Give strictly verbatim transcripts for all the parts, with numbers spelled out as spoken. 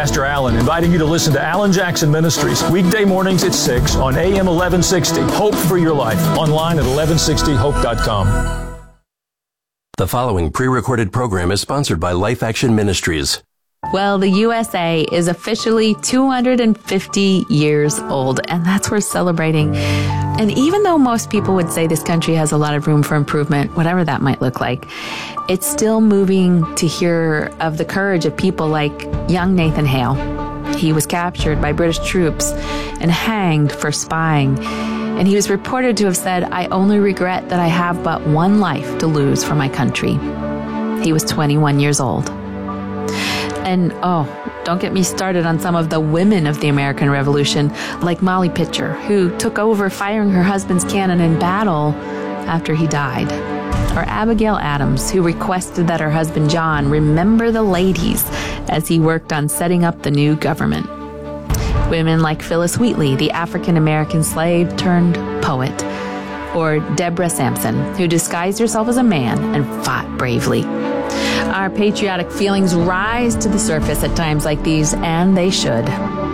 Pastor Alan, inviting you to listen to Alan Jackson Ministries, weekday mornings at six on A M eleven sixty. Hope for your life. Online at eleven sixty hope dot com. The following pre-recorded program is sponsored by Life Action Ministries. Well, the U S A is officially two hundred fifty years old, and that's worth celebrating. And even though most people would say this country has a lot of room for improvement, whatever that might look like, it's still moving to hear of the courage of people like young Nathan Hale. He was captured by British troops and hanged for spying. And he was reported to have said, "I only regret that I have but one life to lose for my country." He was twenty-one years old. And, oh, don't get me started on some of the women of the American Revolution, like Molly Pitcher, who took over firing her husband's cannon in battle after he died. Or Abigail Adams, who requested that her husband John remember the ladies as he worked on setting up the new government. Women like Phyllis Wheatley, the African-American slave turned poet. Or Deborah Sampson, who disguised herself as a man and fought bravely. Our patriotic feelings rise to the surface at times like these, and they should.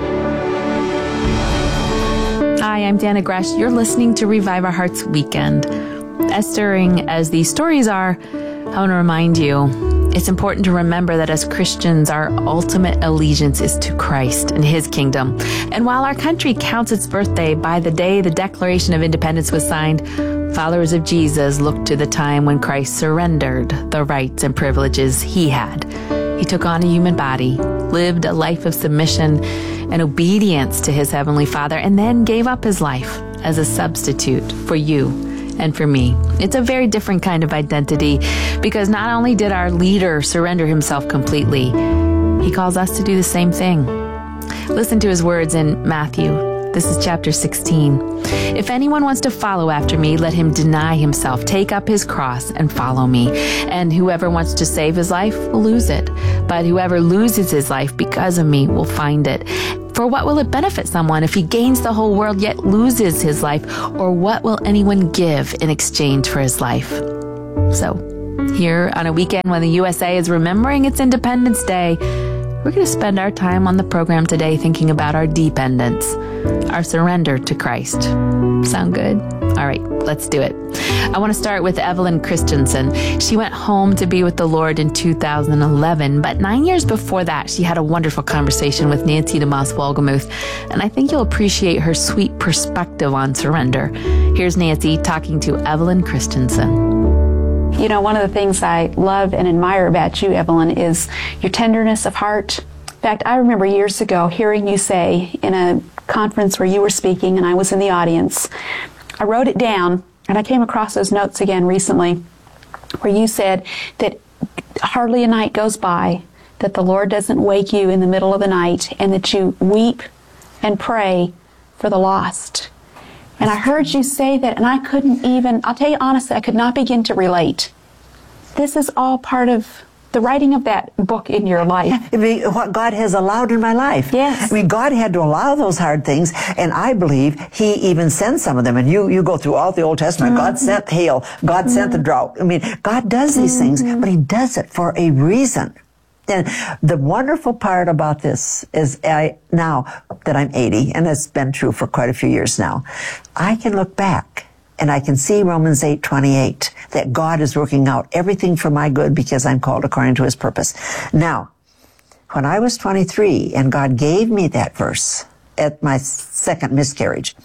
Hi, I'm Dana Gresh. You're listening to Revive Our Hearts Weekend. As stirring as these stories are, I want to remind you, it's important to remember that as Christians, our ultimate allegiance is to Christ and His kingdom. And while our country counts its birthday by the day the Declaration of Independence was signed, followers of Jesus look to the time when Christ surrendered the rights and privileges He had. He took on a human body, lived a life of submission and obedience to His Heavenly Father, and then gave up His life as a substitute for you and for me. It's a very different kind of identity, because not only did our leader surrender Himself completely, He calls us to do the same thing. Listen to His words in Matthew. This is chapter sixteen. "If anyone wants to follow after me, let him deny himself, take up his cross, and follow me. And whoever wants to save his life will lose it. But whoever loses his life because of me will find it. For what will it benefit someone if he gains the whole world yet loses his life? Or what will anyone give in exchange for his life?" So, here on a weekend when the U S A is remembering its Independence Day, we're going to spend our time on the program today thinking about our dependence, our surrender to Christ. Sound good? All right, let's do it. I want to start with Evelyn Christensen. She went home to be with the Lord in two thousand eleven, but nine years before that, she had a wonderful conversation with Nancy DeMoss Wolgemuth, and I think you'll appreciate her sweet perspective on surrender. Here's Nancy talking to Evelyn Christensen. You know, one of the things I love and admire about you, Evelyn, is your tenderness of heart. In fact, I remember years ago hearing you say in a conference where you were speaking and I was in the audience, I wrote it down and I came across those notes again recently, where you said that hardly a night goes by that the Lord doesn't wake you in the middle of the night and that you weep and pray for the lost. And I heard you say that, and I couldn't even, I'll tell you honestly, I could not begin to relate. This is all part of the writing of that book in your life. I mean, what God has allowed in my life. Yes. I mean, God had to allow those hard things, and I believe He even sent some of them. And you, you go through all the Old Testament. Mm-hmm. God sent hail. God mm-hmm. sent the drought. I mean, God does these mm-hmm. things, but He does it for a reason. And the wonderful part about this is I, now that I'm eighty, and it's been true for quite a few years now, I can look back and I can see Romans eight twenty-eight, that God is working out everything for my good because I'm called according to His purpose. Now, when I was twenty-three and God gave me that verse at my second miscarriage,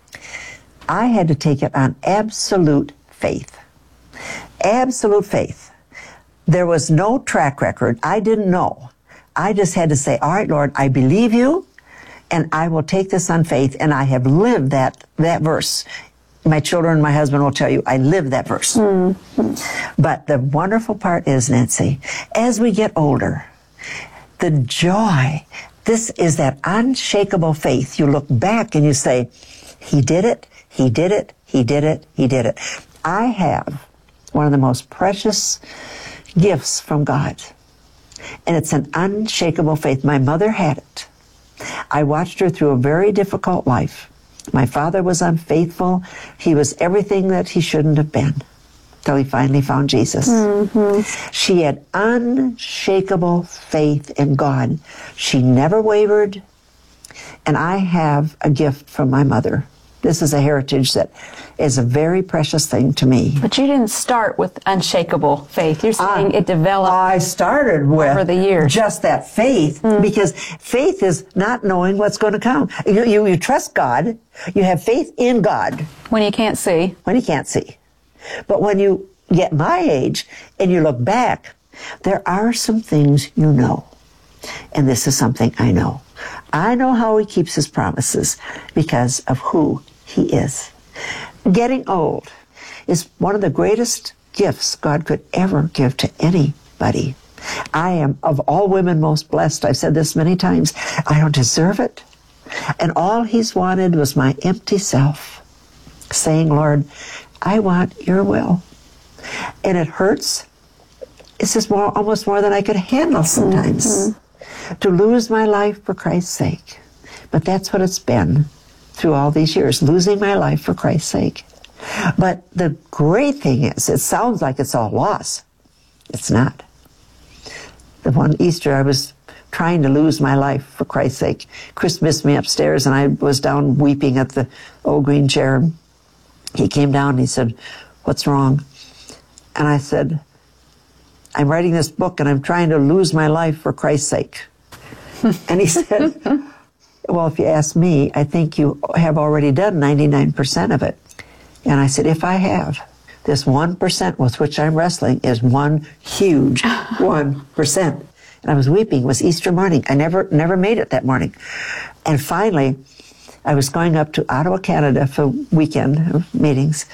I had to take it on absolute faith. Absolute faith. There was no track record. I didn't know. I just had to say, all right, Lord, I believe you, and I will take this on faith, and I have lived that, that verse. My children and my husband will tell you, I live that verse. Mm-hmm. But the wonderful part is, Nancy, as we get older, the joy, this is that unshakable faith. You look back and you say, He did it, He did it, He did it, He did it. I have one of the most precious gifts from God, and it's an unshakable faith. My mother had it. I watched her through a very difficult life. My father was unfaithful. He was everything that he shouldn't have been. till he finally found Jesus. Mm-hmm. She had unshakable faith in God. She never wavered. And I have a gift from my mother. This is a heritage that is a very precious thing to me. But you didn't start with unshakable faith. You're saying uh, it developed I started with over the years. Just that faith, mm. because faith is not knowing what's going to come. You, you, you trust God. You have faith in God. When you can't see. When you can't see. But when you get my age and you look back, there are some things you know. And this is something I know. I know how he keeps his promises because of who he is. Getting old is one of the greatest gifts God could ever give to anybody. I am, of all women, most blessed. I've said this many times. I don't deserve it. And all he's wanted was my empty self, saying, Lord, I want your will. And it hurts. It's just more, almost more than I could handle sometimes. Mm-hmm. To lose my life for Christ's sake. But that's what it's been through all these years, losing my life for Christ's sake. But the great thing is, it sounds like it's all loss. It's not. The one Easter, I was trying to lose my life for Christ's sake. Chris missed me upstairs, and I was down weeping at the old green chair. He came down and he said, what's wrong? And I said, I'm writing this book and I'm trying to lose my life for Christ's sake. And he said, well, if you ask me, I think you have already done ninety-nine percent of it. And I said, if I have, this one percent with which I'm wrestling is one huge one percent. And I was weeping. It was Easter morning. I never, never made it that morning. And finally, I was going up to Ottawa, Canada for weekend meetings.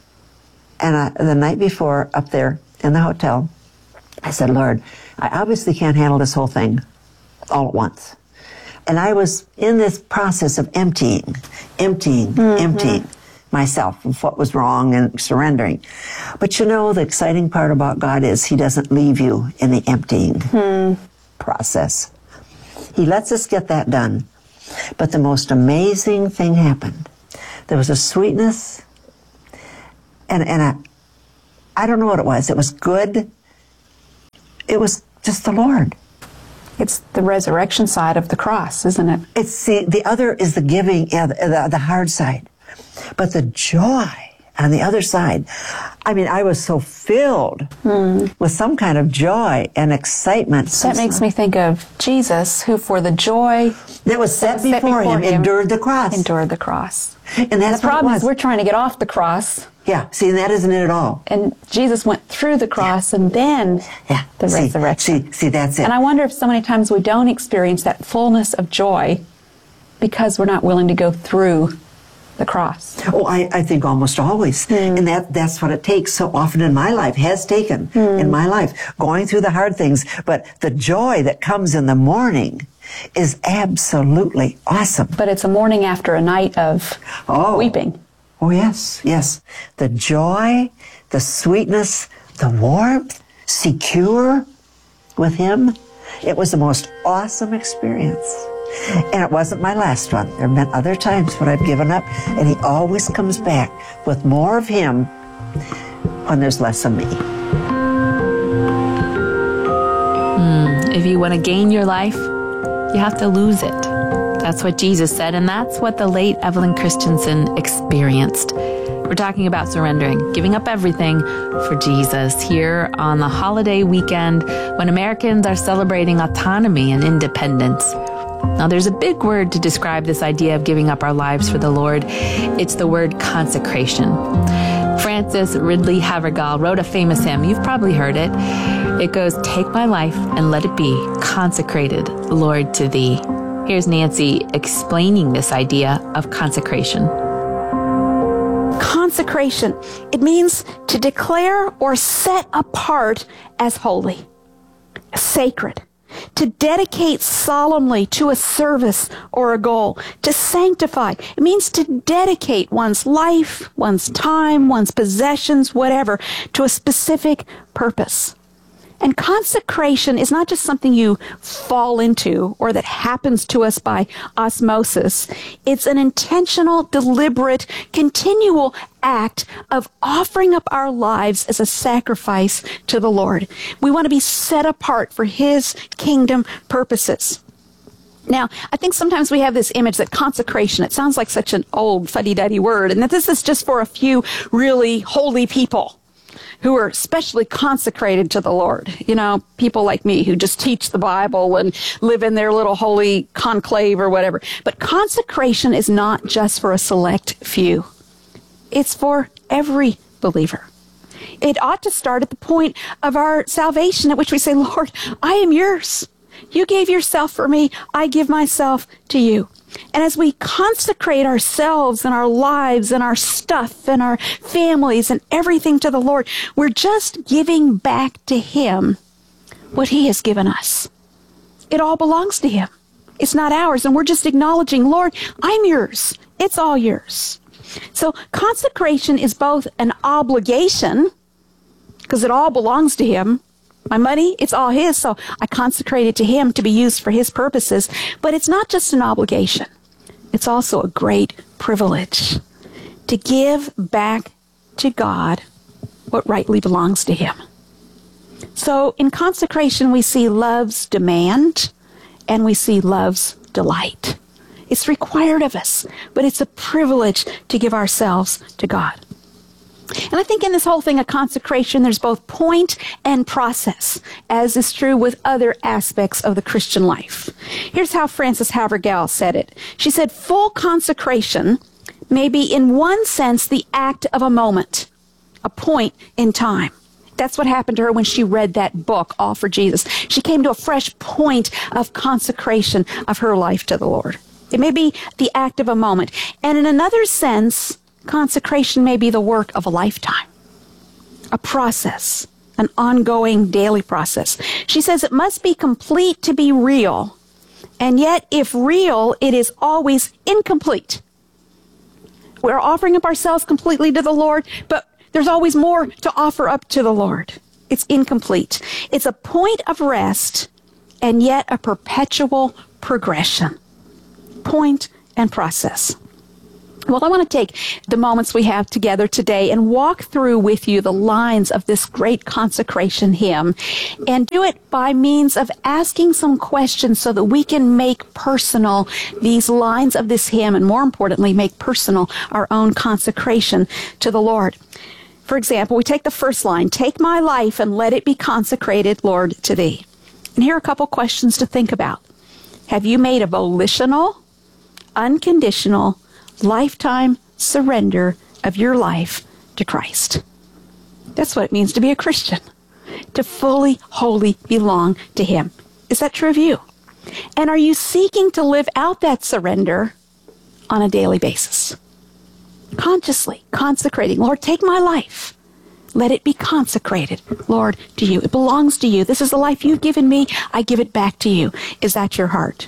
And I, the night before, up there in the hotel, I said, Lord, I obviously can't handle this whole thing all at once. And I was in this process of emptying, emptying, mm-hmm. emptying myself of what was wrong and surrendering. But you know, the exciting part about God is he doesn't leave you in the emptying mm. process. He lets us get that done. But the most amazing thing happened. There was a sweetness, and, and a, I don't know what it was. It was good. It was just the Lord. It's the resurrection side of the cross, isn't it? It's the, the other is the giving, yeah, the, the, the hard side. But the joy on the other side, I mean, I was so filled mm. with some kind of joy and excitement. That makes me think of Jesus, who for the joy that was set, that was before, set before him, him, endured the cross. Endured the cross. And that's the problem is we're trying to get off the cross. Yeah, see, that isn't it at all. And Jesus went through the cross yeah. and then yeah. the see, resurrection. See, see, that's it. And I wonder if so many times we don't experience that fullness of joy because we're not willing to go through the cross. Oh, I, I think almost always. Mm. And that that's what it takes so often in my life, has taken mm. in my life, going through the hard things. But the joy that comes in the morning is absolutely awesome. But it's a morning after a night of oh. weeping. Oh, yes, yes. The joy, the sweetness, the warmth, secure with him. It was the most awesome experience. And it wasn't my last one. There have been other times when I've given up, and he always comes back with more of him when there's less of me. Mm, if you want to gain your life, you have to lose it. That's what Jesus said, and that's what the late Evelyn Christensen experienced. We're talking about surrendering, giving up everything for Jesus here on the holiday weekend when Americans are celebrating autonomy and independence. Now, there's a big word to describe this idea of giving up our lives for the Lord. It's the word consecration. Francis Ridley Havergal wrote a famous hymn. You've probably heard it. It goes, "Take my life and let it be consecrated, Lord, to thee." Here's Nancy explaining this idea of consecration. Consecration, it means to declare or set apart as holy, sacred, to dedicate solemnly to a service or a goal, to sanctify. It means to dedicate one's life, one's time, one's possessions, whatever, to a specific purpose. And consecration is not just something you fall into or that happens to us by osmosis. It's an intentional, deliberate, continual act of offering up our lives as a sacrifice to the Lord. We want to be set apart for His kingdom purposes. Now, I think sometimes we have this image that consecration, it sounds like such an old fuddy-duddy word, and that this is just for a few really holy people who are especially consecrated to the Lord. You know, people like me who just teach the Bible and live in their little holy conclave or whatever. But consecration is not just for a select few. It's for every believer. It ought to start at the point of our salvation at which we say, Lord, I am yours. You gave yourself for me. I give myself to you. And as we consecrate ourselves and our lives and our stuff and our families and everything to the Lord, we're just giving back to Him what He has given us. It all belongs to Him. It's not ours. And we're just acknowledging, Lord, I'm yours. It's all yours. So consecration is both an obligation, because it all belongs to Him. My money, it's all His, so I consecrate it to Him to be used for His purposes. But it's not just an obligation. It's also a great privilege to give back to God what rightly belongs to Him. So in consecration, we see love's demand and we see love's delight. It's required of us, but it's a privilege to give ourselves to God. And I think in this whole thing of consecration, there's both point and process, as is true with other aspects of the Christian life. Here's how Frances Havergal said it. She said, full consecration may be in one sense the act of a moment, a point in time. That's what happened to her when she read that book, All for Jesus. She came to a fresh point of consecration of her life to the Lord. It may be the act of a moment. And in another sense, consecration may be the work of a lifetime, a process, an ongoing daily process. She says it must be complete to be real, and yet if real, it is always incomplete. We're offering up ourselves completely to the Lord, but there's always more to offer up to the Lord. It's incomplete. It's a point of rest, and yet a perpetual progression. Point and process. Well, I want to take the moments we have together today and walk through with you the lines of this great consecration hymn, and do it by means of asking some questions so that we can make personal these lines of this hymn, and more importantly, make personal our own consecration to the Lord. For example, we take the first line, take my life and let it be consecrated, Lord, to thee. And here are a couple questions to think about. Have you made a volitional, unconditional, lifetime surrender of your life to Christ? That's what it means to be a Christian, to fully, wholly belong to Him. Is that true of you? And are you seeking to live out that surrender on a daily basis? Consciously consecrating, Lord, take my life. Let it be consecrated, Lord, to you. It belongs to you. This is the life you've given me. I give it back to you. Is that your heart?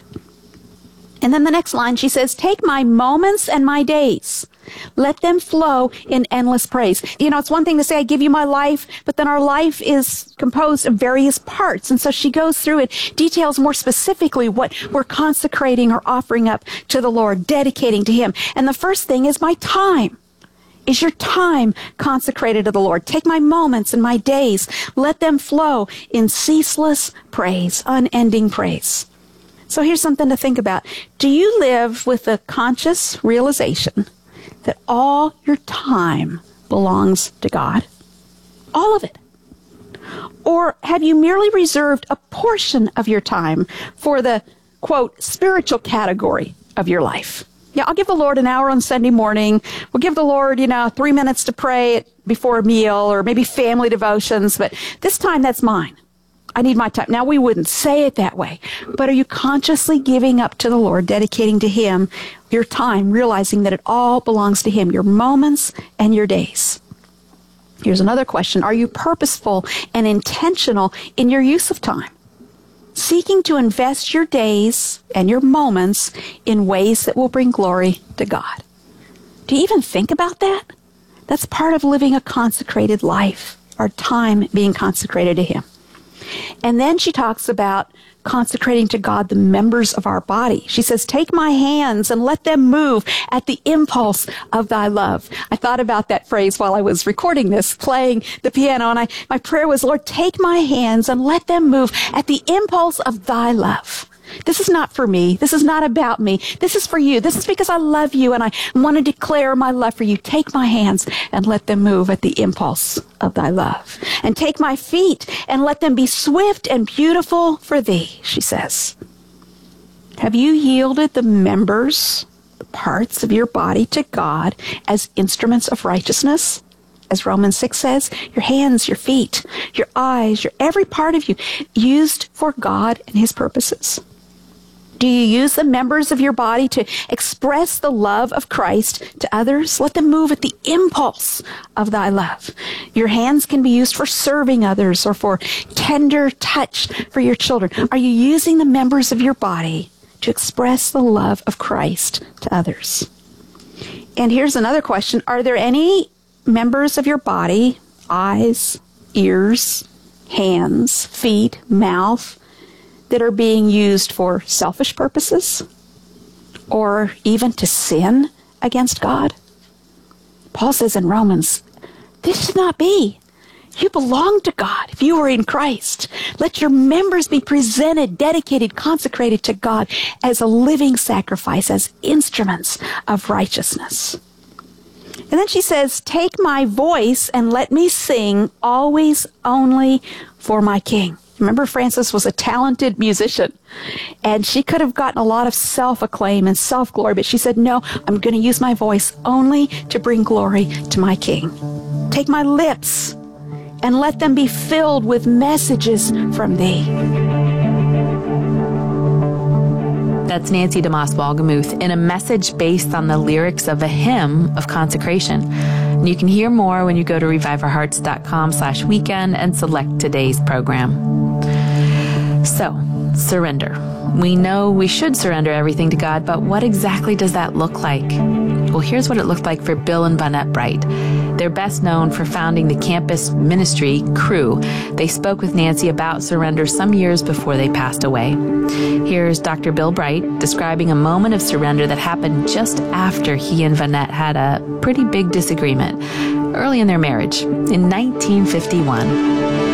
And then the next line, she says, take my moments and my days. Let them flow in endless praise. You know, it's one thing to say, I give you my life, but then our life is composed of various parts. And so she goes through it, details more specifically what we're consecrating or offering up to the Lord, dedicating to Him. And the first thing is my time. Is your time consecrated to the Lord? Take my moments and my days. Let them flow in ceaseless praise, unending praise. So here's something to think about. Do you live with a conscious realization that all your time belongs to God? All of it. Or have you merely reserved a portion of your time for the, quote, spiritual category of your life? Yeah, I'll give the Lord an hour on Sunday morning. We'll give the Lord, you know, three minutes to pray before a meal, or maybe family devotions, but this time that's mine. I need my time. Now, we wouldn't say it that way, but are you consciously giving up to the Lord, dedicating to Him your time, realizing that it all belongs to Him, your moments and your days? Here's another question. Are you purposeful and intentional in your use of time, seeking to invest your days and your moments in ways that will bring glory to God? Do you even think about that? That's part of living a consecrated life, our time being consecrated to Him. And then she talks about consecrating to God the members of our body. She says, take my hands and let them move at the impulse of thy love. I thought about that phrase while I was recording this, playing the piano, and I, my prayer was, Lord, take my hands and let them move at the impulse of thy love. This is not for me. This is not about me. This is for you. This is because I love you and I want to declare my love for you. Take my hands and let them move at the impulse of thy love. And take my feet and let them be swift and beautiful for thee, she says. Have you yielded the members, the parts of your body to God as instruments of righteousness? As Romans six says, your hands, your feet, your eyes, your every part of you used for God and his purposes. Do you use the members of your body to express the love of Christ to others? Let them move at the impulse of thy love. Your hands can be used for serving others or for tender touch for your children. Are you using the members of your body to express the love of Christ to others? And here's another question. Are there any members of your body, eyes, ears, hands, feet, mouth, that are being used for selfish purposes or even to sin against God? Paul says in Romans, this should not be. You belong to God if you are in Christ. Let your members be presented, dedicated, consecrated to God as a living sacrifice, as instruments of righteousness. And then she says, take my voice and let me sing always only for my King. Remember, Frances was a talented musician, and she could have gotten a lot of self-acclaim and self-glory, but she said, no, I'm going to use my voice only to bring glory to my King. Take my lips and let them be filled with messages from thee. That's Nancy DeMoss Wolgemuth in a message based on the lyrics of a hymn of consecration. And you can hear more when you go to reviveourhearts.com slash weekend and select today's program. So, surrender. We know we should surrender everything to God, but what exactly does that look like? Well, here's what it looked like for Bill and Vonette Bright. They're best known for founding the campus ministry, Cru. They spoke with Nancy about surrender some years before they passed away. Here's Doctor Bill Bright describing a moment of surrender that happened just after he and Vonette had a pretty big disagreement early in their marriage in nineteen fifty-one.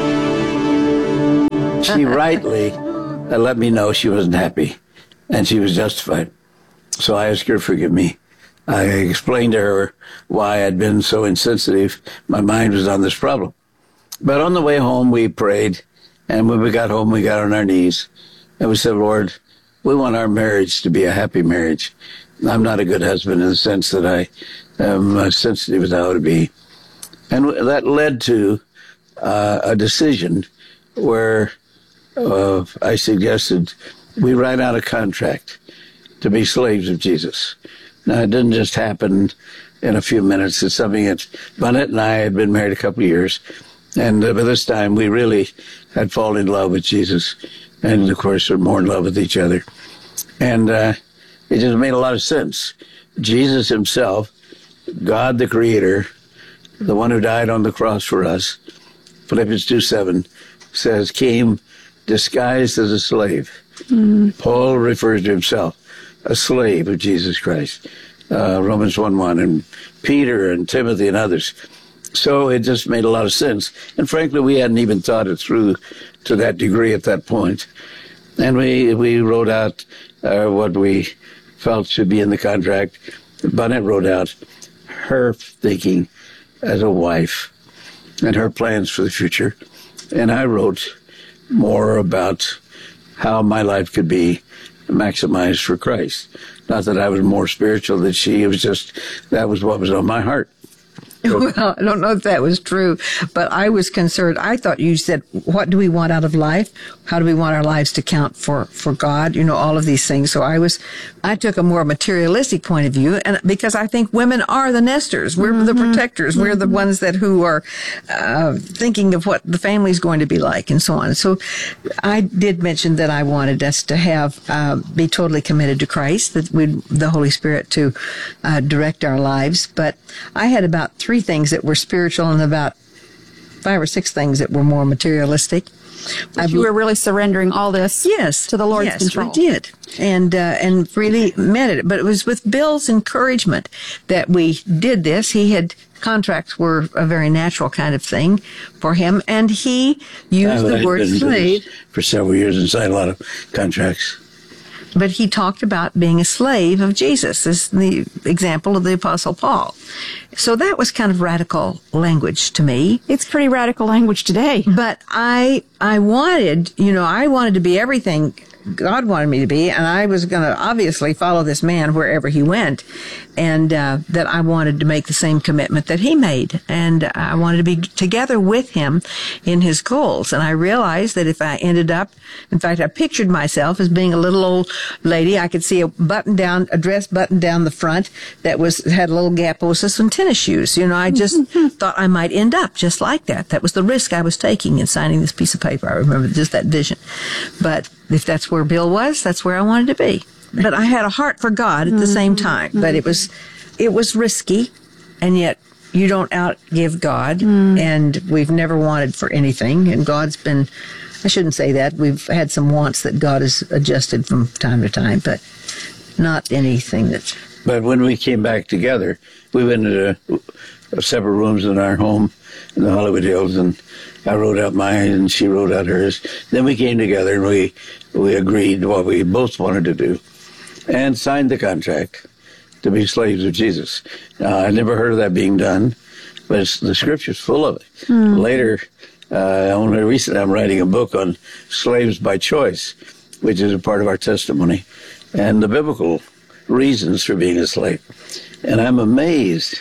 She rightly uh, let me know she wasn't happy, and she was justified. So I asked her to forgive me. I explained to her why I'd been so insensitive. My mind was on this problem. But on the way home, we prayed, and when we got home, we got on our knees, and we said, Lord, we want our marriage to be a happy marriage. I'm not a good husband in the sense that I am as sensitive as I ought to be. And that led to uh, a decision where uh, I suggested we write out a contract to be slaves of Jesus. Now, it didn't just happen in a few minutes. It's something that Vonette and I had been married a couple of years. And uh, by this time, we really had fallen in love with Jesus. And, of course, we're more in love with each other. And uh, it just made a lot of sense. Jesus himself, God the Creator, the one who died on the cross for us, Philippians two seven says, came disguised as a slave. Mm-hmm. Paul refers to himself, a slave of Jesus Christ. Uh, Romans one one, and Peter and Timothy and others. So it just made a lot of sense. And frankly, we hadn't even thought it through to that degree at that point. And we, we wrote out uh, what we felt should be in the contract. Vonette wrote out her thinking as a wife and her plans for the future. And I wrote more about how my life could be maximized for Christ. Not that I was more spiritual than she. It was just, that was what was on my heart. Well, I don't know if that was true, but I was concerned. I thought you said, what do we want out of life? How do we want our lives to count for, for God? You know, all of these things. So I was, I took a more materialistic point of view, and because I think women are the nesters. We're mm-hmm. the protectors. Mm-hmm. We're the ones that who are uh, thinking of what the family's going to be like and so on. So I did mention that I wanted us to have, uh, be totally committed to Christ, that we'd, the Holy Spirit to uh, direct our lives. But I had about three things that were spiritual and about five or six things that were more materialistic. But you were really surrendering all this yes, to the Lord's yes, control. we did. And, uh, and really meant it. But it was with Bill's encouragement that we did this. He had, contracts were a very natural kind of thing for him. And he used I, the word slave. For several years and signed a lot of contracts. But he talked about being a slave of Jesus, as the example of the Apostle Paul. So that was kind of radical language to me. It's pretty radical language today. But I, I wanted, you know, I wanted to be everything God wanted me to be, and I was going to obviously follow this man wherever he went, and uh, that I wanted to make the same commitment that he made, and I wanted to be together with him in his goals. And I realized that if I ended up, in fact, I pictured myself as being a little old lady. I could see a button down, a dress button down the front that was had a little gap. It was just some tennis shoes. You know, I just thought I might end up just like that. That was the risk I was taking in signing this piece of paper. I remember just that vision, but if that's where Bill was, that's where I wanted to be. But I had a heart for God at the same time. But it was, it was risky, and yet you don't outgive God. Mm. And we've never wanted for anything. And God's been, I shouldn't say that. We've had some wants that God has adjusted from time to time, but not anything that's. But when we came back together, we went into uh, separate rooms in our home in the Hollywood Hills, and I wrote out mine and she wrote out hers. Then we came together and we we agreed what we both wanted to do and signed the contract to be slaves of Jesus. Uh, I never heard of that being done, but it's, the Scripture's full of it. Mm. Later, uh, only recently I'm writing a book on slaves by choice, which is a part of our testimony, and the biblical reasons for being a slave. And I'm amazed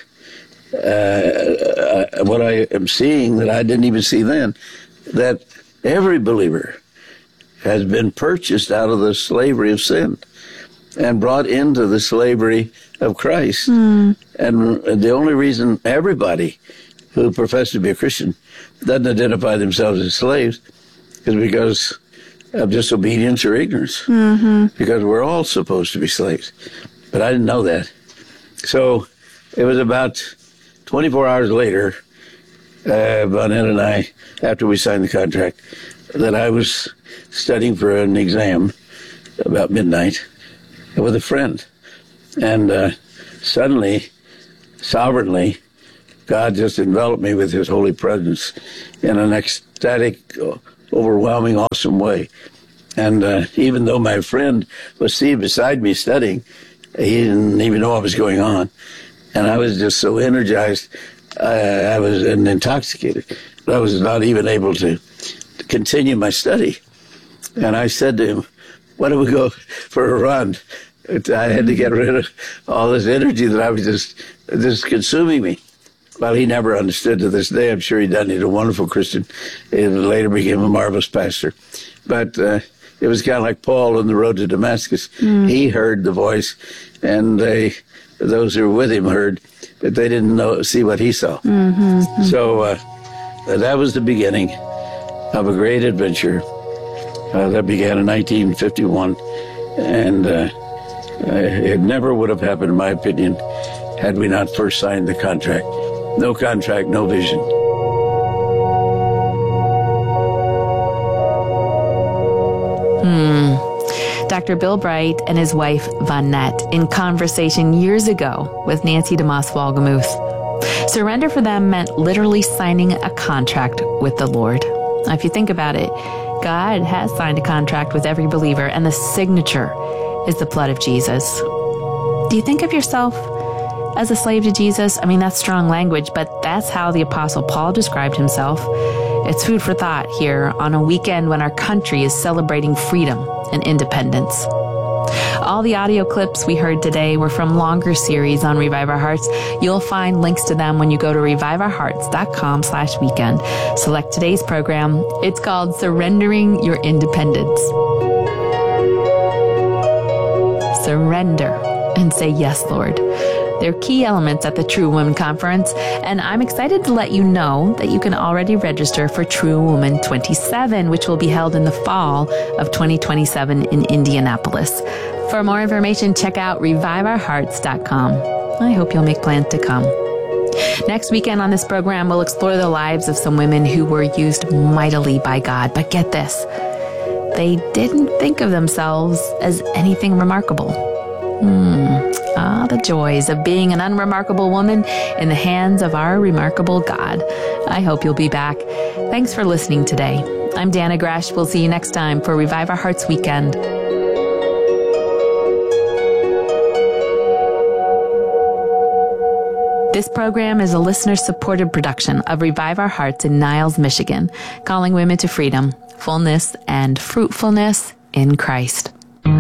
uh, what I am seeing that I didn't even see then, that every believer has been purchased out of the slavery of sin and brought into the slavery of Christ. Mm. And the only reason everybody who professes to be a Christian doesn't identify themselves as slaves is because of disobedience or ignorance. Mm-hmm. Because we're all supposed to be slaves. But I didn't know that. So it was about twenty-four hours later, uh, Vonette and I, after we signed the contract, that I was studying for an exam about midnight with a friend. And uh, suddenly, sovereignly, God just enveloped me with his holy presence in an ecstatic, overwhelming, awesome way. And uh, even though my friend was seated beside me studying, he didn't even know what was going on. And I was just so energized, uh, I was intoxicated. I was not even able to continue my study. And I said to him, why don't we go for a run? I had to get rid of all this energy that I was just, just consuming me. Well, he never understood to this day. I'm sure he doesn't. He's a wonderful Christian. He later became a marvelous pastor. But uh, it was kind of like Paul on the road to Damascus. Mm. He heard the voice, and they, those who were with him heard, but they didn't know see what he saw. Mm-hmm. So uh, that was the beginning of a great adventure uh, that began in nineteen fifty-one. And uh, it never would have happened, in my opinion, had we not first signed the contract. No contract, no vision. Hmm. Doctor Bill Bright and his wife, Vonette, in conversation years ago with Nancy DeMoss Wolgemuth. Surrender for them meant literally signing a contract with the Lord. Now, if you think about it, God has signed a contract with every believer, and the signature is the blood of Jesus. Do you think of yourself as a slave to Jesus? I mean, that's strong language, but that's how the Apostle Paul described himself. It's food for thought here on a weekend when our country is celebrating freedom and independence. All the audio clips we heard today were from longer series on Revive Our Hearts. You'll find links to them when you go to revive our hearts dot com slash weekend. Select today's program. It's called Surrendering Your Independence. Surrender and say, yes, Lord. They're key elements at the True Women Conference, and I'm excited to let you know that you can already register for True Woman twenty-seven, which will be held in the fall of twenty twenty-seven in Indianapolis. For more information, check out revive our hearts dot com. I hope you'll make plans to come. Next weekend on this program, we'll explore the lives of some women who were used mightily by God. But get this, they didn't think of themselves as anything remarkable. Hmm. Ah, the joys of being an unremarkable woman in the hands of our remarkable God. I hope you'll be back. Thanks for listening today. I'm Dana Gresh. We'll see you next time for Revive Our Hearts Weekend. This program is a listener-supported production of Revive Our Hearts in Niles, Michigan, calling women to freedom, fullness, and fruitfulness in Christ.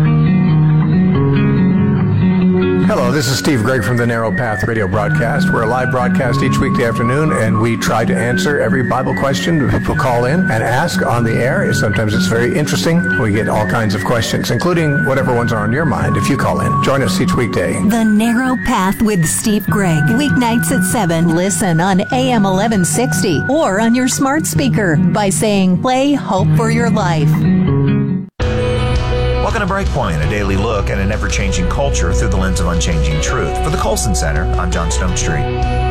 Hello, this is Steve Gregg from the Narrow Path radio broadcast. We're a live broadcast each weekday afternoon, and we try to answer every Bible question people call in and ask on the air. Sometimes it's very interesting. We get all kinds of questions, including whatever ones are on your mind if you call in. Join us each weekday. The Narrow Path with Steve Gregg. Weeknights at seven. Listen on A M eleven sixty or on your smart speaker by saying, play Hope for Your Life. Welcome to Breakpoint, a daily look at an ever-changing culture through the lens of unchanging truth. For the Colson Center, I'm John Stone Street.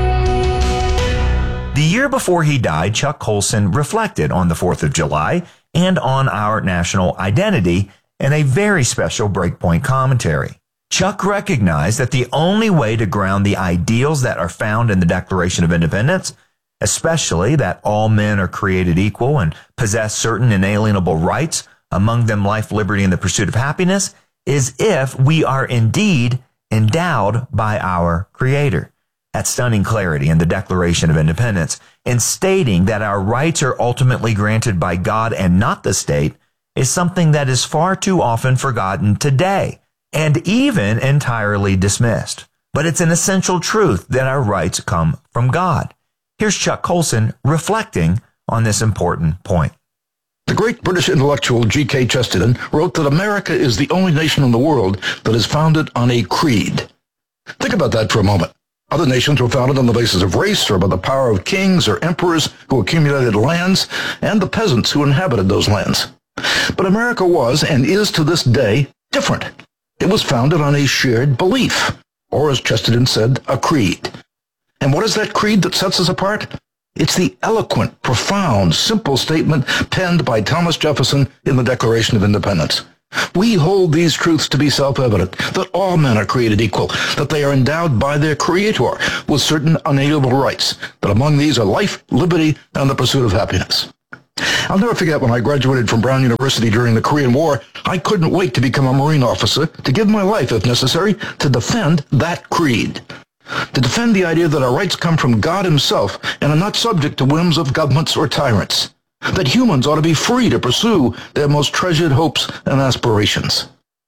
The year before he died, Chuck Colson reflected on the fourth of July and on our national identity in a very special Breakpoint commentary. Chuck recognized that the only way to ground the ideals that are found in the Declaration of Independence, especially that all men are created equal and possess certain inalienable rights, among them life, liberty, and the pursuit of happiness, is if we are indeed endowed by our Creator. That stunning clarity in the Declaration of Independence, in stating that our rights are ultimately granted by God and not the state, is something that is far too often forgotten today, and even entirely dismissed. But it's an essential truth that our rights come from God. Here's Chuck Colson reflecting on this important point. The great British intellectual G K Chesterton wrote that America is the only nation in the world that is founded on a creed. Think about that for a moment. Other nations were founded on the basis of race or by the power of kings or emperors who accumulated lands and the peasants who inhabited those lands. But America was, and is to this day, different. It was founded on a shared belief, or as Chesterton said, a creed. And what is that creed that sets us apart? It's the eloquent, profound, simple statement penned by Thomas Jefferson in the Declaration of Independence. We hold these truths to be self-evident, that all men are created equal, that they are endowed by their Creator with certain unalienable rights, that among these are life, liberty, and the pursuit of happiness. I'll never forget when I graduated from Brown University during the Korean War, I couldn't wait to become a Marine officer, to give my life, if necessary, to defend that creed. To defend the idea that our rights come from God Himself and are not subject to whims of governments or tyrants. That humans ought to be free to pursue their most treasured hopes and aspirations.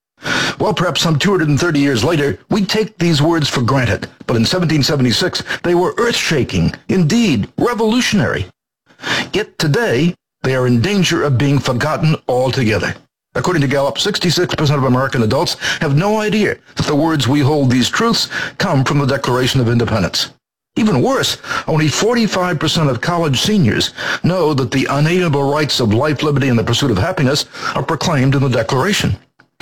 Well, perhaps some two hundred thirty years later, we take these words for granted, but in seventeen seventy-six, they were earth-shaking, indeed revolutionary. Yet today, they are in danger of being forgotten altogether. According to Gallup, sixty-six percent of American adults have no idea that the words "we hold these truths" come from the Declaration of Independence. Even worse, only forty-five percent of college seniors know that the unalienable rights of life, liberty, and the pursuit of happiness are proclaimed in the Declaration.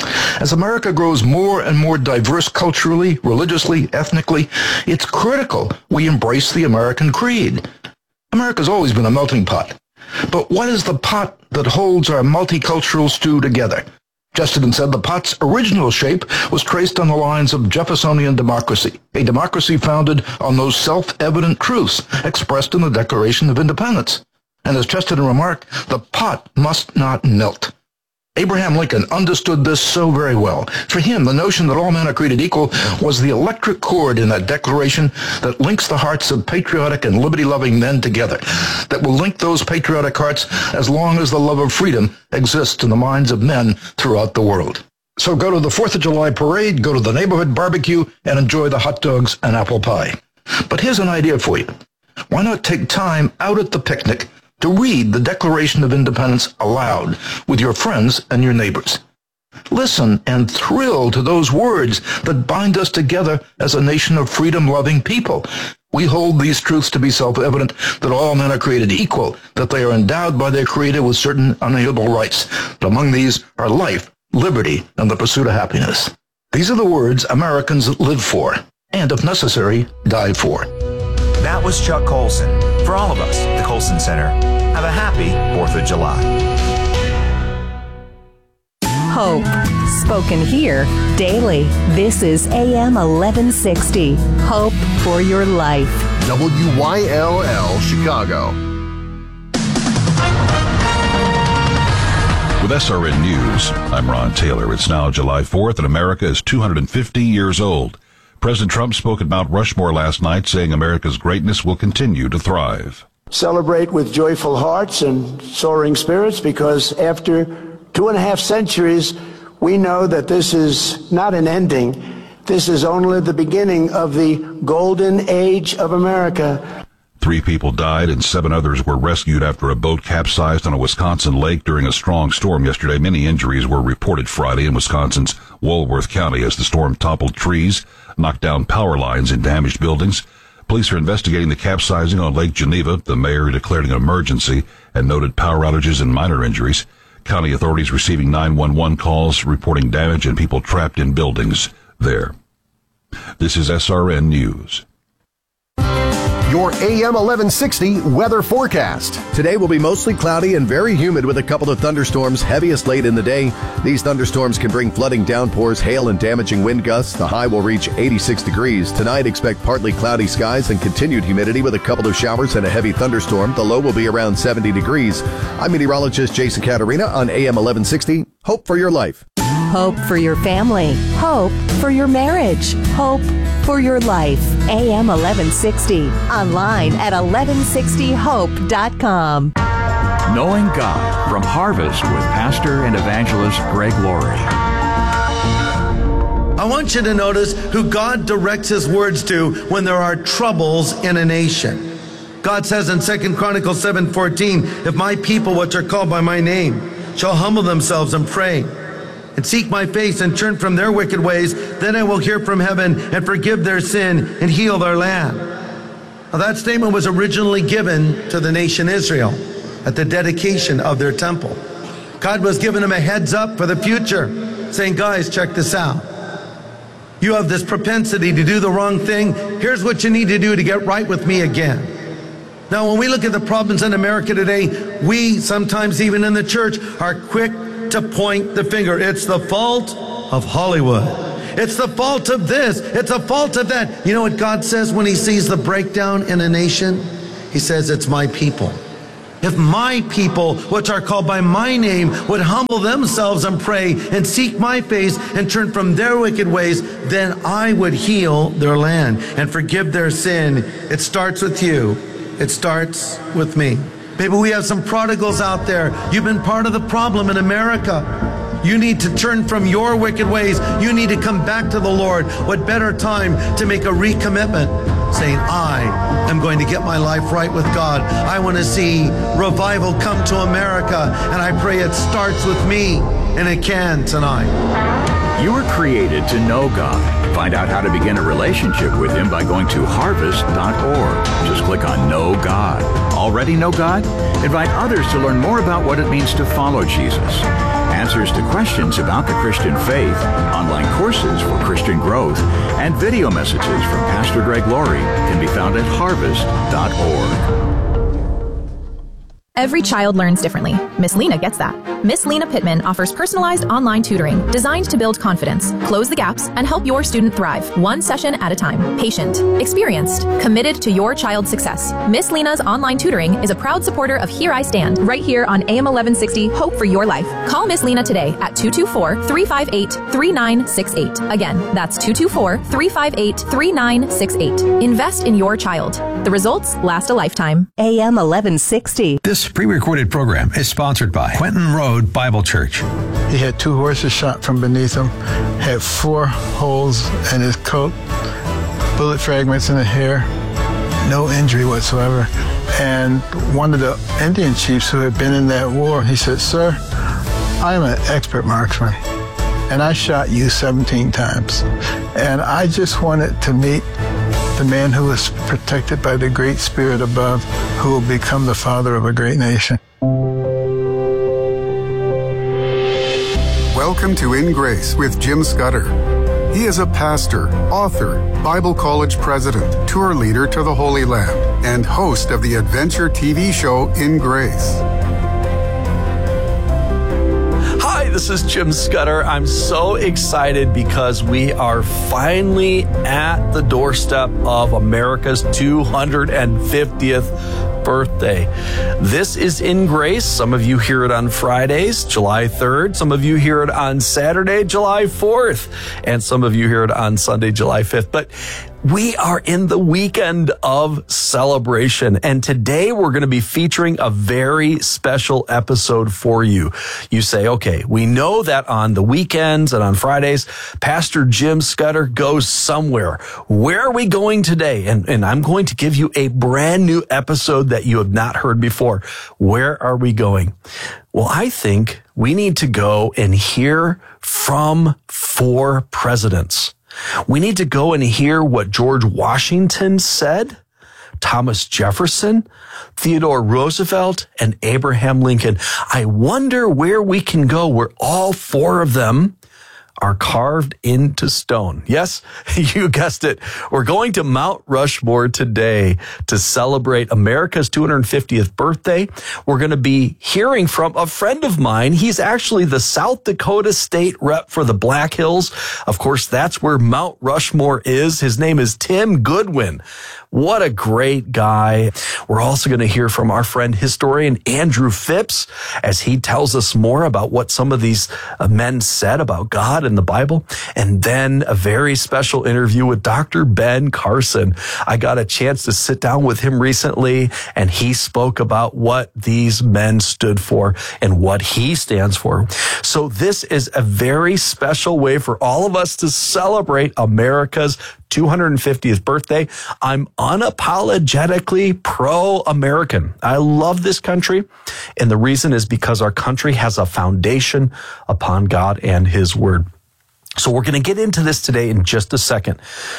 As America grows more and more diverse culturally, religiously, ethnically, it's critical we embrace the American creed. America's always been a melting pot. But what is the pot that holds our multicultural stew together? Chesterton said the pot's original shape was traced on the lines of Jeffersonian democracy, a democracy founded on those self-evident truths expressed in the Declaration of Independence. And as Chesterton remarked, the pot must not melt. Abraham Lincoln understood this so very well. For him, the notion that all men are created equal was the electric cord in that declaration that links the hearts of patriotic and liberty-loving men together, that will link those patriotic hearts as long as the love of freedom exists in the minds of men throughout the world. So go to the fourth of July parade, go to the neighborhood barbecue, and enjoy the hot dogs and apple pie. But here's an idea for you. Why not take time out at the picnic to read the Declaration of Independence aloud with your friends and your neighbors? Listen and thrill to those words that bind us together as a nation of freedom-loving people. We hold these truths to be self-evident, that all men are created equal, that they are endowed by their Creator with certain unalienable rights, that among these are life, liberty, and the pursuit of happiness. These are the words Americans live for, and if necessary, die for. That was Chuck Colson. For all of us at the Colson Center, have a happy fourth of July. Hope, spoken here daily. This is A M eleven sixty. Hope for your life. W Y L L Chicago. With S R N News, I'm Ron Taylor. It's now July fourth, and America is two hundred fifty years old. President Trump spoke at Mount Rushmore last night, saying America's greatness will continue to thrive. Celebrate with joyful hearts and soaring spirits, because after two and a half centuries, we know that this is not an ending. This is only the beginning of the golden age of America. Three people died and seven others were rescued after a boat capsized on a Wisconsin lake during a strong storm yesterday. Many injuries were reported Friday in Wisconsin's Walworth County as the storm toppled trees, knocked down power lines, and damaged buildings. Police are investigating the capsizing on Lake Geneva. The mayor declared an emergency and noted power outages and minor injuries. County authorities receiving nine one one calls reporting damage and people trapped in buildings there. This is S R N News. Your A M eleven sixty weather forecast. Today will be mostly cloudy and very humid with a couple of thunderstorms, heaviest late in the day. These thunderstorms can bring flooding downpours, hail, and damaging wind gusts. The high will reach eighty-six degrees. Tonight, expect partly cloudy skies and continued humidity with a couple of showers and a heavy thunderstorm. The low will be around seventy degrees. I'm meteorologist Jason Caterina on A M eleven sixty. Hope for your life. Hope for your family. Hope for your marriage. Hope for your life. A M eleven sixty. Online at eleven sixty hope dot com. Knowing God from Harvest with Pastor and Evangelist Greg Laurie. I want you to notice who God directs his words to when there are troubles in a nation. God says in Second Chronicles seven fourteen, if my people which are called by my name shall humble themselves and pray and seek my face and turn from their wicked ways, then I will hear from heaven and forgive their sin and heal their land. Now, that statement was originally given to the nation Israel at the dedication of their temple. God was giving them a heads up for the future, saying, guys, check this out. You have this propensity to do the wrong thing. Here's what you need to do to get right with me again. Now, when we look at the problems in America today, we sometimes even in the church are quick to point the finger. It's the fault of Hollywood. It's the fault of this. It's the fault of that. You know what God says when he sees the breakdown in a nation? He says, it's my people. If my people, which are called by my name, would humble themselves and pray and seek my face and turn from their wicked ways, then I would heal their land and forgive their sin. It starts with you. It starts with me. Maybe we have some prodigals out there. You've been part of the problem in America. You need to turn from your wicked ways. You need to come back to the Lord. What better time to make a recommitment, saying, I am going to get my life right with God. I want to see revival come to America, and I pray it starts with me, and it can tonight. You were created to know God. Find out how to begin a relationship with him by going to harvest dot org. Just click on Know God. Already know God? Invite others to learn more about what it means to follow Jesus. Answers to questions about the Christian faith, online courses for Christian growth, and video messages from Pastor Greg Laurie can be found at harvest dot org. Every child learns differently. Miss Lena gets that. Miss Lena Pittman offers personalized online tutoring designed to build confidence, close the gaps, and help your student thrive, one session at a time. Patient, experienced, committed to your child's success. Miss Lena's online tutoring is a proud supporter of Here I Stand, right here on A M eleven sixty, Hope for Your Life. Call Miss Lena today at two two four, three five eight, three nine six eight. Again, that's two two four, three five eight, three nine six eight. Invest in your child. The results last a lifetime. A M eleven sixty. This pre-recorded program is sponsored by Quentin Road Bible Church. He had two horses shot from beneath him, had four holes in his coat, bullet fragments in the hair, no injury whatsoever. And one of the Indian chiefs who had been in that war, he said, "Sir, I am an expert marksman, and I shot you seventeen times. And I just wanted to meet the man who was protected by the Great Spirit above, who will become the father of a great nation." Welcome to In Grace with Jim Scudder. He is a pastor, author, Bible college president, tour leader to the Holy Land, and host of the adventure T V show In Grace. Hi, this is Jim Scudder. I'm so excited because we are finally at the doorstep of America's two hundred fiftieth birthday. This is In Grace. Some of you hear it on Fridays, July third. Some of you hear it on Saturday, July fourth. And some of you hear it on Sunday, July fifth. But we are in the weekend of celebration, and today we're going to be featuring a very special episode for you. You say, okay, we know that on the weekends and on Fridays, Pastor Jim Scudder goes somewhere. Where are we going today? And, and I'm going to give you a brand new episode that you have not heard before. Where are we going? Well, I think we need to go and hear from four presidents. We need to go and hear what George Washington said, Thomas Jefferson, Theodore Roosevelt, and Abraham Lincoln. I wonder where we can go where all four of them are carved into stone. Yes, you guessed it. We're going to Mount Rushmore today to celebrate America's two hundred fiftieth birthday. We're going to be hearing from a friend of mine. He's actually the South Dakota state rep for the Black Hills. Of course, that's where Mount Rushmore is. His name is Tim Goodwin. What a great guy. We're also going to hear from our friend historian Andrew Phipps as he tells us more about what some of these uh, men said about God and the Bible. And then a very special interview with Doctor Ben Carson. I got a chance to sit down with him recently, and he spoke about what these men stood for and what he stands for. So this is a very special way for all of us to celebrate America's two hundred fiftieth birthday. I'm unapologetically pro-American. I love this country, and the reason is because our country has a foundation upon God and His Word. So we're going to get into this today in just a second.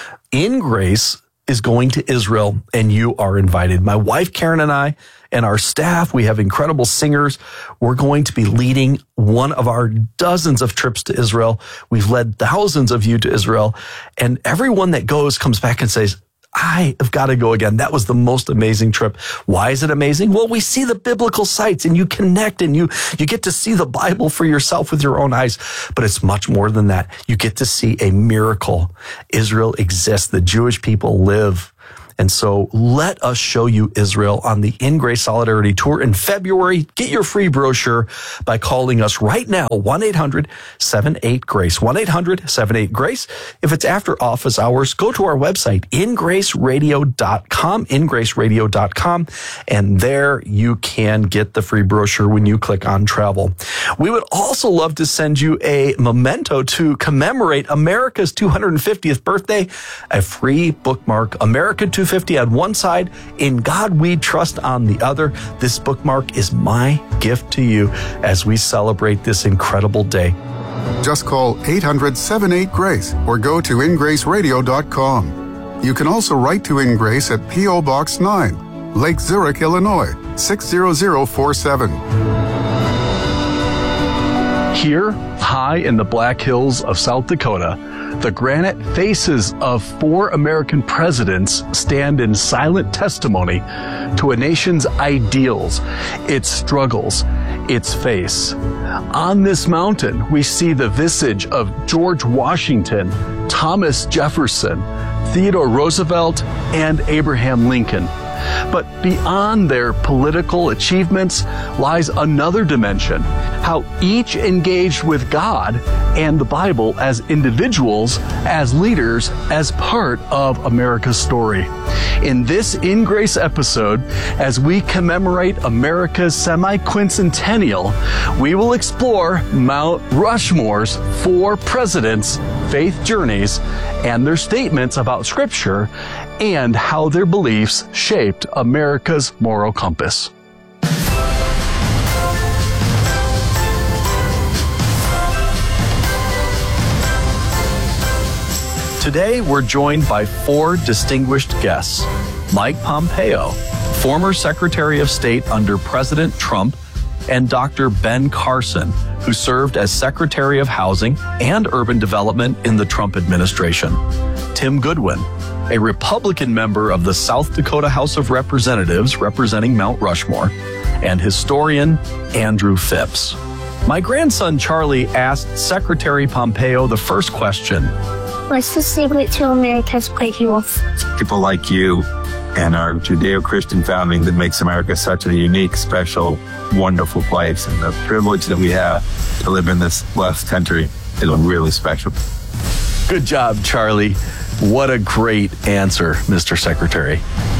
In Grace is going to Israel, and you are invited. My wife Karen and I and our staff, we have incredible singers. We're going to be leading one of our dozens of trips to Israel. We've led thousands of you to Israel, and everyone that goes comes back and says, I have got to go again. That was the most amazing trip. Why is it amazing? Well, we see the biblical sites and you connect and you, you get to see the Bible for yourself with your own eyes. But it's much more than that. You get to see a miracle. Israel exists. The Jewish people live. And so let us show you Israel on the In Grace Solidarity Tour in February. Get your free brochure by calling us right now, one eight hundred seven eight GRACE, one eight hundred seven eight GRACE. If it's after office hours, go to our website, in grace radio dot com, in grace radio dot com, and there you can get the free brochure when you click on travel. We would also love to send you a memento to commemorate America's two hundred fiftieth birthday, a free bookmark, America two fifty on one side, In God We Trust on the other. This bookmark is my gift to you as we celebrate this incredible day. Just call eight hundred seven eight GRACE or go to in grace radio dot com. You can also write to In Grace at P O Box nine, Lake Zurich, Illinois, six zero zero four seven. Here, high in the Black Hills of South Dakota, the granite faces of four American presidents stand in silent testimony to a nation's ideals, its struggles, its face. On this mountain, we see the visage of George Washington, Thomas Jefferson, Theodore Roosevelt, and Abraham Lincoln. But beyond their political achievements lies another dimension, how each engaged with God and the Bible as individuals, as leaders, as part of America's story. In this In Grace episode, as we commemorate America's semi-quincentennial, we will explore Mount Rushmore's four presidents' faith journeys and their statements about Scripture and how their beliefs shaped America's moral compass. Today, we're joined by four distinguished guests. Mike Pompeo, former Secretary of State under President Trump, and Doctor Ben Carson, who served as Secretary of Housing and Urban Development in the Trump administration. Tim Goodwin, a Republican member of the South Dakota House of Representatives representing Mount Rushmore, and historian Andrew Phipps. My grandson Charlie asked Secretary Pompeo the first question. What's the secret to America's great wealth? People like you and our Judeo-Christian founding that makes America such a unique, special, wonderful place. And the privilege that we have to live in this blessed country is really special. Good job, Charlie. What a great answer, Mister Secretary.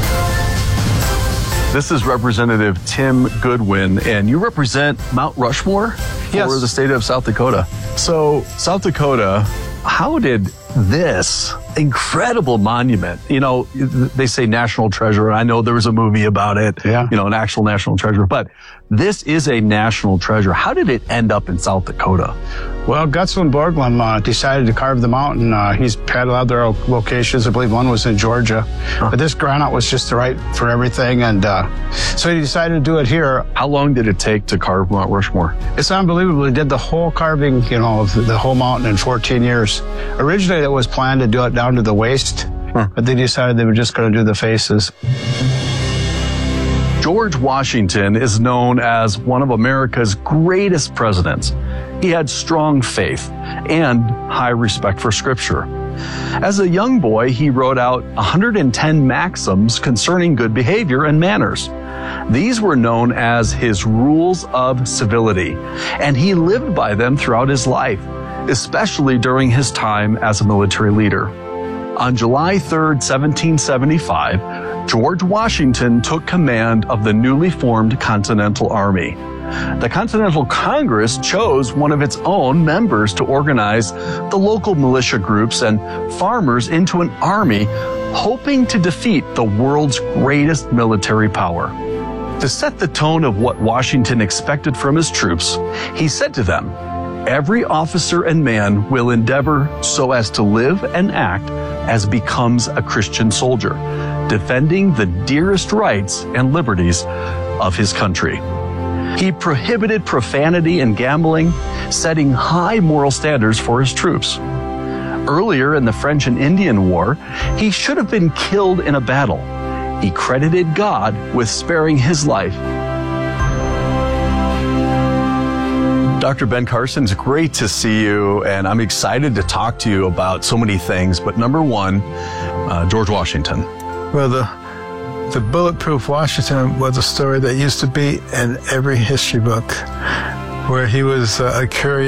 This is Representative Tim Goodwin, and you represent Mount Rushmore Yes. for the state of South Dakota. So, South Dakota, how did this incredible monument, you know, they say national treasure. I know there was a movie about it, yeah. you know, an actual national treasure, but this is a national treasure. How did it end up in South Dakota? Well, Gutzwin Borglum uh, decided to carve the mountain. Uh, he's had other locations. I believe one was in Georgia. Huh. But this granite was just right for everything. And uh, so he decided to do it here. How long did it take to carve Mount Rushmore? It's unbelievable. He did the whole carving, you know, of the whole mountain in fourteen years. Originally, it was planned to do it down to the waist. Huh. But they decided they were just going to do the faces. George Washington is known as one of America's greatest presidents. He had strong faith and high respect for Scripture. As a young boy, he wrote out one hundred ten maxims concerning good behavior and manners. These were known as his rules of civility, and he lived by them throughout his life, especially during his time as a military leader. On July third, seventeen seventy-five, George Washington took command of the newly formed Continental Army. The Continental Congress chose one of its own members to organize the local militia groups and farmers into an army, hoping to defeat the world's greatest military power. To set the tone of what Washington expected from his troops, he said to them, "Every officer and man will endeavor so as to live and act as becomes a Christian soldier, defending the dearest rights and liberties of his country." He prohibited profanity and gambling, setting high moral standards for his troops. Earlier in the French and Indian War, he should have been killed in a battle. He credited God with sparing his life. Doctor Ben Carson, it's great to see you, and I'm excited to talk to you about so many things. But number one, uh, George Washington. Well, the the Bulletproof Washington was a story that used to be in every history book, where he was uh, a curious